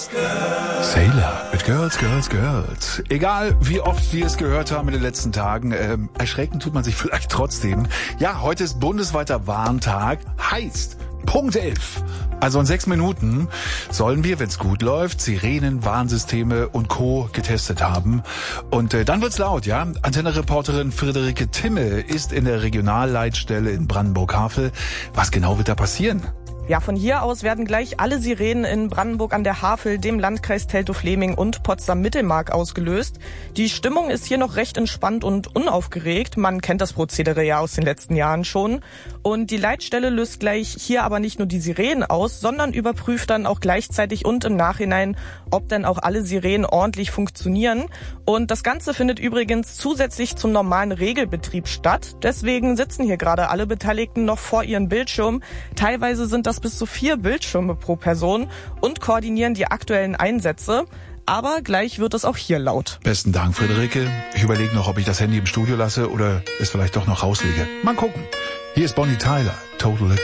Sailor mit Girls. Egal, wie oft wir es gehört haben in den letzten Tagen, erschrecken tut man sich vielleicht trotzdem. Ja, heute ist bundesweiter Warntag, heißt Punkt 11. Also in 6 Minuten sollen wir, wenn es gut läuft, Sirenen, Warnsysteme und Co. getestet haben. Und dann wird's laut, ja. Antenne-Reporterin Friederike Timme ist in der Regionalleitstelle in Brandenburg-Havel. Was genau wird da passieren? Ja, von hier aus werden gleich alle Sirenen in Brandenburg an der Havel, dem Landkreis Teltow-Fläming und Potsdam-Mittelmark ausgelöst. Die Stimmung ist hier noch recht entspannt und unaufgeregt. Man kennt das Prozedere ja aus den letzten Jahren schon. Und die Leitstelle löst gleich hier aber nicht nur die Sirenen aus, sondern überprüft dann auch gleichzeitig und im Nachhinein, ob denn auch alle Sirenen ordentlich funktionieren. Und das Ganze findet übrigens zusätzlich zum normalen Regelbetrieb statt. Deswegen sitzen hier gerade alle Beteiligten noch vor ihren Bildschirmen. Teilweise sind das bis zu 4 Bildschirme pro Person und koordinieren die aktuellen Einsätze. Aber gleich wird es auch hier laut. Besten Dank, Friederike. Ich überlege noch, ob ich das Handy im Studio lasse oder es vielleicht doch noch rauslege. Mal gucken. Hier ist Bonnie Tyler, Total